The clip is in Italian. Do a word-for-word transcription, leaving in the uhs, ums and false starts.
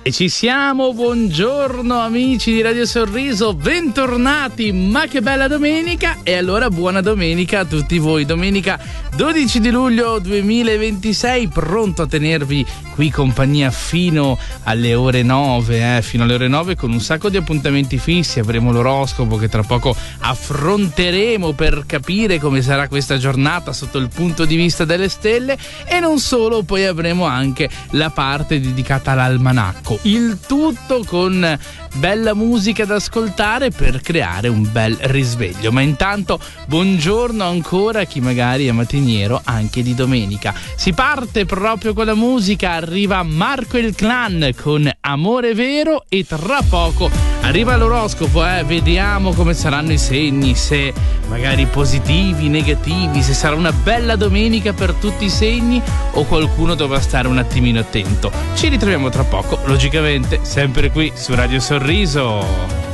E ci siamo, buongiorno amici di Radio Sorriso, bentornati, ma che bella domenica! E allora buona domenica a tutti voi, domenica dodici di luglio duemilaventisei, pronto a tenervi qui compagnia fino alle ore nove, eh, fino alle ore nove con un sacco di appuntamenti fissi. Avremo l'oroscopo che tra poco affronteremo per capire come sarà questa giornata sotto il punto di vista delle stelle, e non solo, poi avremo anche la parte dedicata all'almanacco. Il tutto con bella musica da ascoltare per creare un bel risveglio. Ma intanto buongiorno ancora a chi magari è mattiniero anche di domenica. Si parte proprio con la musica, arriva Marco il Clan con Amore Vero e tra poco arriva l'oroscopo, eh? Vediamo come saranno i segni, se magari positivi, negativi, se sarà una bella domenica per tutti i segni o qualcuno dovrà stare un attimino attento. Ci ritroviamo tra poco, logicamente sempre qui su Radio Sorriso.